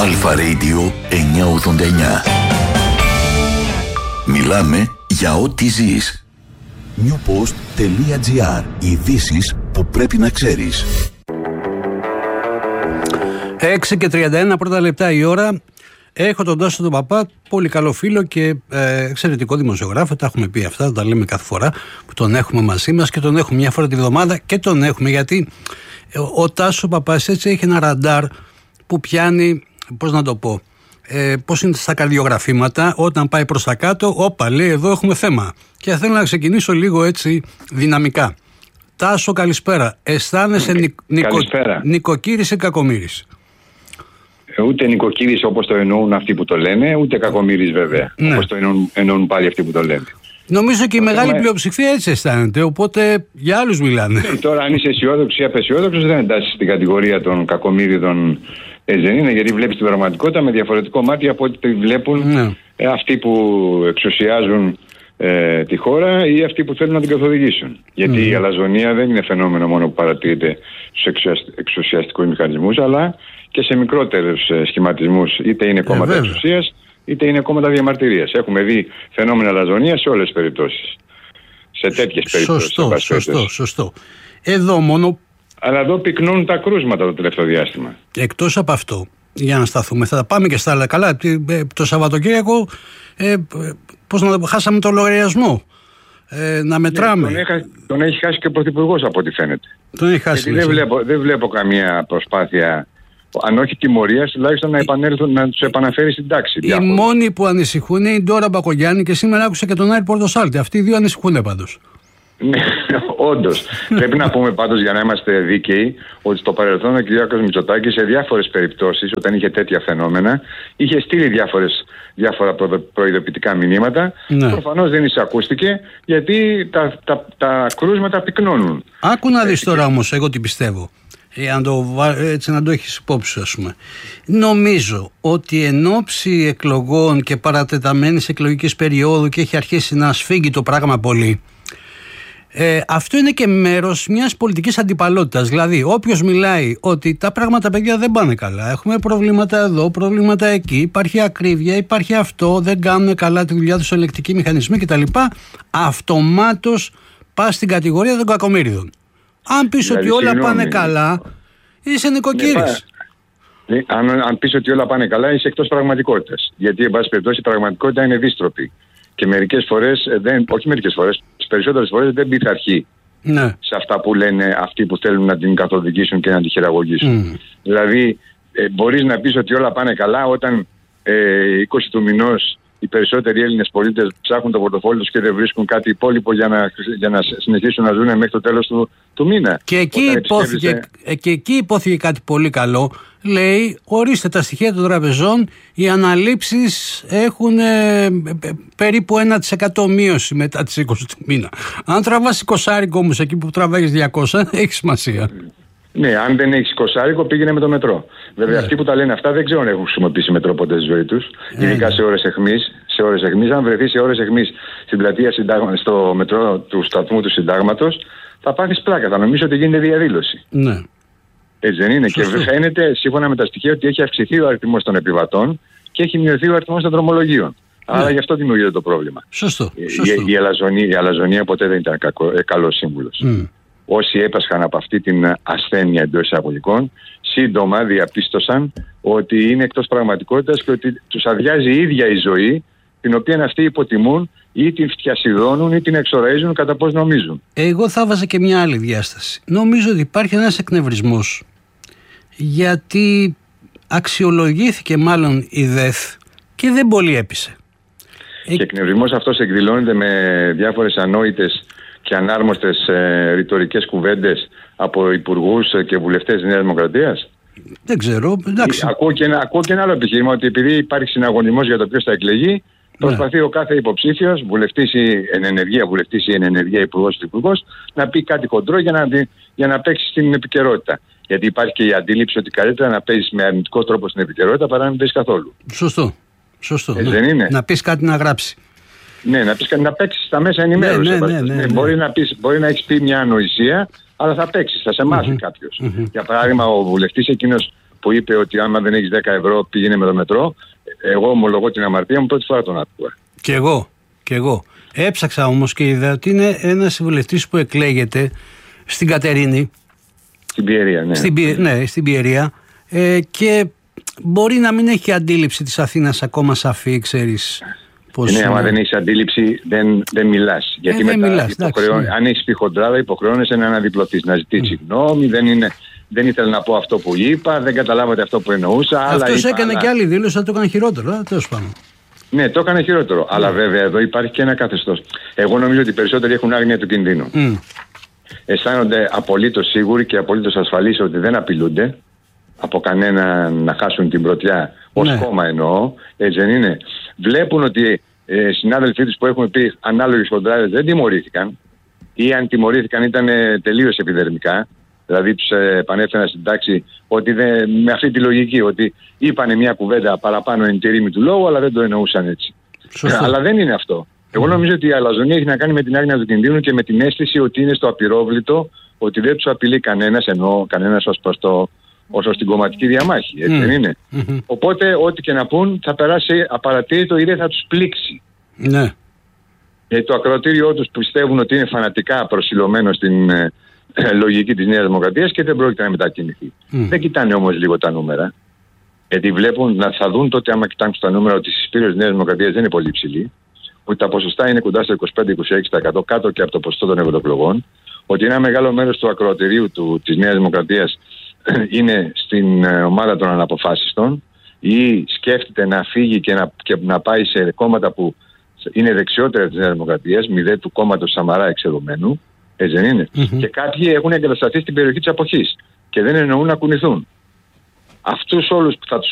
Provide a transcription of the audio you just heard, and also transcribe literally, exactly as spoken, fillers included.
Αλφα Radio εννιακόσια ογδόντα εννιά. Μιλάμε για ό,τι ζεις. newpost.gr. Ειδήσεις που πρέπει να ξέρεις. έξι και τριάντα ένα πρώτα λεπτά η ώρα. Έχω τον Τάσο τον Παπά, πολύ καλό φίλο και ε, εξαιρετικό δημοσιογράφο. Τα έχουμε πει αυτά, τα λέμε κάθε φορά που τον έχουμε μαζί μας και τον έχουμε μια φορά τη βδομάδα και τον έχουμε γιατί ο, ο Τάσος Παπάς έτσι έχει ένα ραντάρ που πιάνει, πώς να το πω, ε, πώς είναι στα καρδιογραφήματα όταν πάει προς τα κάτω. Όπα, λέει, εδώ έχουμε θέμα. Και θέλω να ξεκινήσω λίγο έτσι δυναμικά. Τάσο, καλησπέρα. Αισθάνεσαι νι, νικο, νοικοκύρης ή κακομύρης? Ούτε νοικοκύρης όπως το εννοούν αυτοί που το λένε, ούτε κακομύρης βέβαια, ναι. Όπως το εννοούν, εννοούν πάλι αυτοί που το λένε. Νομίζω και η μεγάλη με... πλειοψηφία έτσι αισθάνεται, οπότε για άλλους μιλάνε. Ναι, τώρα αν είσαι αισιόδοξος ή απαισιόδοξος δεν εντάσσεις στην κατηγορία των κακομύριδων, έτσι δεν είναι, γιατί βλέπεις την πραγματικότητα με διαφορετικό μάτι από ό,τι τη βλέπουν, ναι. ε, αυτοί που εξουσιάζουν ε, τη χώρα ή αυτοί που θέλουν να την καθοδηγήσουν. Γιατί mm. η αλαζονία δεν είναι φαινόμενο μόνο που παρατηρείται στους εξουσιαστικούς μηχανισμούς, αλλά και σε μικρότερους σχηματισμούς, είτε είναι κόμματα ε, εξουσίας, είτε είναι κόμματα διαμαρτυρίας. Έχουμε δει φαινόμενα αλαζονίας σε όλες τις περιπτώσεις. Σε τέτοιες περιπτώσεις. Σωστό, σωστό, σωστό. Εδώ μόνο... Αλλά εδώ πυκνούν τα κρούσματα το τελευταίο διάστημα. Εκτός από αυτό, για να σταθούμε, θα πάμε και στα άλλα. Καλά, το Σαββατοκύριακο, ε, πώς να το πω, χάσαμε το λογαριασμό. Ε, να μετράμε. Ναι, τον, έχει, τον έχει χάσει και ο Πρωθυπουργός από ό,τι φαίνεται. Τον έχει χάσει. δεν, βλέπω, δεν βλέπω καμία προσπάθεια, αν όχι τιμωρίας, τουλάχιστον να επανέλθουν, να τους επαναφέρει στην τάξη. Οι διάφορα. Μόνοι που ανησυχούν είναι η Ντόρα Μπακογιάννη και σήμερα άκουσα και τον Άρη Πορτοσάλτη. Αυτοί οι δύο ανησυχούν πάντως. Ναι, όντως. Πρέπει να πούμε πάντως, για να είμαστε δίκαιοι, ότι στο παρελθόν ο κ. Μητσοτάκης σε διάφορες περιπτώσεις, όταν είχε τέτοια φαινόμενα, είχε στείλει διάφορες, διάφορα προειδοποιητικά μηνύματα. Ναι. Προφανώς δεν εισακούστηκε, γιατί τα, τα, τα κρούσματα πυκνώνουν. Άκου να δεις τώρα όμως, εγώ τι πιστεύω. Για να το, έτσι να το έχεις υπόψη, ας πούμε. Νομίζω ότι εν ώψη εκλογών και παρατεταμένης εκλογικής περίοδου και έχει αρχίσει να σφίγγει το πράγμα πολύ, ε, αυτό είναι και μέρος μιας πολιτικής αντιπαλότητας. Δηλαδή, όποιος μιλάει ότι τα πράγματα, παιδιά, δεν πάνε καλά, έχουμε προβλήματα εδώ, προβλήματα εκεί, υπάρχει ακρίβεια, υπάρχει αυτό, δεν κάνουν καλά τη δουλειά τους ελεκτικοί μηχανισμοί κτλ., αυτομάτως πας στην κατηγορία των κακομύριδων. Αν πεις δηλαδή, ότι όλα συγγνώμη, πάνε καλά, είσαι νοικοκύρης. Ναι, αν, αν πεις ότι όλα πάνε καλά, είσαι εκτός πραγματικότητας. Γιατί, εν πάση περιπτώσει, η πραγματικότητα είναι δίστροπη. Και μερικές φορές, δεν, όχι μερικές φορές, τις περισσότερες φορές δεν πειθαρχεί ναι. σε αυτά που λένε αυτοί που θέλουν να την καθοδηγήσουν και να την χειραγωγήσουν. Mm. Δηλαδή, ε, μπορείς να πεις ότι όλα πάνε καλά όταν ε, είκοσι του μηνός οι περισσότεροι Έλληνες πολίτες ψάχνουν το πορτοφόλι τους και δεν βρίσκουν κάτι υπόλοιπο για να, για να συνεχίσουν να ζουν μέχρι το τέλος του, του μήνα. Και εκεί, υπόθηκε, επισκέφησε... και εκεί υπόθηκε κάτι πολύ καλό. Λέει, ορίστε τα στοιχεία των τραπεζών, οι αναλήψεις έχουν ε, περίπου ένα τοις εκατό μείωση μετά τις είκοσι του μήνα. Αν τραβάς εικοσάρικο όμως εκεί που τραβάγεις διακόσια, έχει σημασία. Ναι, αν δεν έχεις εικοσάρικο, πήγαινε με το μετρό. Βέβαια, yeah. αυτοί που τα λένε αυτά δεν ξέρω αν έχουν χρησιμοποιήσει μετρό ποτέ στη ζωή τους. Yeah. Ειδικά σε ώρες αιχμής. Σε ώρες αιχμής, αν βρεθεί σε ώρες αιχμής στην πλατεία συντάγμα, στο μετρό του σταθμού του συντάγματος, θα πάθεις πλάκα. Θα νομίζω ότι γίνεται διαδήλωση. Ναι. Έτσι δεν είναι? Σωστό. Και φαίνεται, σύμφωνα με τα στοιχεία, ότι έχει αυξηθεί ο αριθμός των επιβατών και έχει μειωθεί ο αριθμός των δρομολογίων. Ναι. Άρα γι' αυτό δημιουργείται το πρόβλημα. Σωστό. Σωστό. Η, η, αλαζονία, η αλαζονία ποτέ δεν ήταν κακό, ε, καλός σύμβουλος. Mm. Όσοι έπασχαν από αυτή την ασθένεια εντός εισαγωγικών, σύντομα διαπίστωσαν ότι είναι εκτός πραγματικότητας και ότι τους αδειάζει η ίδια η ζωή, την οποία αυτοί υποτιμούν ή την φτιασιδώνουν ή την εξοραίζουν κατά πώς νομίζουν. Εγώ θα βάζα και μια άλλη διάσταση. Νομίζω ότι υπάρχει ένας εκνευρισμός, γιατί αξιολογήθηκε μάλλον η ΔΕΘ και δεν πολύ έπεισε. Και εκνευρισμός αυτός εκδηλώνεται με διάφορες ανόητες και ανάρμοστες ε, ρητορικές κουβέντες από υπουργούς και βουλευτές της Νέας Δημοκρατίας. Δεν ξέρω, εντάξει. Ακούω και, ένα, ακούω και ένα άλλο επιχείρημα, ότι επειδή υπάρχει συναγωνισμός για το ποιος θα εκλεγεί, προσπαθεί ναι. ο κάθε υποψήφιος, βουλευτής ή εν ενεργεία, βουλευτής ή εν ενεργεία, υπουργός ή υπουργός, να πει κάτι χοντρό για να, για να παίξει στην επικαιρότητα. Γιατί υπάρχει και η αντίληψη ότι καλύτερα να παίζεις με αρνητικό τρόπο στην επικαιρότητα παρά να μην παίζεις καθόλου. Σωστό. Σωστό. Έτσι ναι. δεν είναι? Να πεις κάτι να γράψει. Ναι, να, πεις, να παίξεις στα μέσα ενημέρωσης. Ναι, ναι, ναι, ναι, ναι. Μπορεί, να πεις, μπορεί να έχεις πει μια ανοησία, αλλά θα παίξεις, θα σε μάθει mm-hmm. κάποιος. Mm-hmm. Για παράδειγμα, ο βουλευτής εκείνος που είπε ότι άμα δεν έχεις δέκα ευρώ πήγαινε με το μετρό, εγώ ομολογώ την αμαρτία μου, πρώτη φορά τον άκουγα. Κι εγώ, κι εγώ. Έψαξα όμως και είδα ότι είναι ένας συμβουλευτής που εκλέγεται στην Κατερίνη. Στην Πιερία, ναι. Στην, ναι, στην Πιερία. Ε, και μπορεί να μην έχει αντίληψη της Αθήνας ακόμα σαφή, ξέρεις. Πώς ναι, είναι. άμα δεν έχεις αντίληψη δεν, δεν μιλάς. Γιατί ε, δεν μετά μιλάς, υποχρεών, εντάξει, ναι. αν έχεις πει χοντράδα υποχρεώνεσαι να αναδιπλωθείς, να ζητήσεις mm. συγγνώμη, δεν, είναι, δεν ήθελα να πω αυτό που είπα, δεν καταλάβατε αυτό που εννοούσα. Αυτός είπα, έκανε αλλά... και άλλη δήλωση, θα το έκανε χειρότερο, τέλος πάντων. Ναι, το έκανε χειρότερο. Mm. Αλλά βέβαια εδώ υπάρχει και ένα καθεστώς. Εγώ νομίζω ότι οι περισσότεροι έχουν άγνοια του κινδύνου. Mm. Αισθάνονται απολύτως σίγουροι και απολύτως ασφαλείς ότι δεν απειλούνται από κανένα να χάσουν την πρωτιά, ως ναι. κόμμα εννοώ, έτσι δεν είναι. Βλέπουν ότι ε, συνάδελφοί τους που έχουν πει ανάλογες χοντράδες δεν τιμωρήθηκαν ή αν τιμωρήθηκαν ήταν ε, τελείως επιδερμικά. Δηλαδή τους ε, επανέφεραν στην τάξη ότι δεν, με αυτή τη λογική ότι είπανε μια κουβέντα παραπάνω εν τη ρήμη του λόγου, αλλά δεν το εννοούσαν έτσι. Αλλά δεν είναι αυτό. Εγώ νομίζω ότι η αλαζονία έχει να κάνει με την άγνοια του κινδύνου και με την αίσθηση ότι είναι στο απειρόβλητο, ότι δεν τους απειλεί κανένας, εννοώ κανένας ως προς το όσο στην κομματική διαμάχη, έτσι mm. δεν είναι. Mm-hmm. Οπότε ό,τι και να πούν θα περάσει απαρατήρητο ή δεν θα τους πλήξει. Ναι. Γιατί το ακροατήριό τους πιστεύουν ότι είναι φανατικά προσιλωμένο στην ε, ε, λογική της Νέας Δημοκρατίας και δεν πρόκειται να μετακινηθεί. Mm. Δεν κοιτάνε όμως λίγο τα νούμερα. Γιατί βλέπουν, να θα δουν τότε άμα κοιτάξουν τα νούμερα ότι η συσπήρωση της Νέας Δημοκρατίας δεν είναι πολύ υψηλή, ότι τα ποσοστά είναι κοντά στο είκοσι πέντε με είκοσι έξι τοις εκατό κάτω και από το ποσοστό των ευρωεκλογών, ότι ένα μεγάλο μέρος του ακροατηρίου του, της Νέας Δημοκρατίας είναι στην ομάδα των αναποφάσιστων ή σκέφτεται να φύγει και να, και να πάει σε κόμματα που είναι δεξιότερα της Νέας Δημοκρατίας, μηδέ του κόμματος Σαμαρά εξαιρουμένου, έτσι δεν είναι. Mm-hmm. Και κάποιοι έχουν εγκατασταθεί στην περιοχή της αποχής και δεν εννοούν να κουνηθούν. Αυτούς όλους που θα τους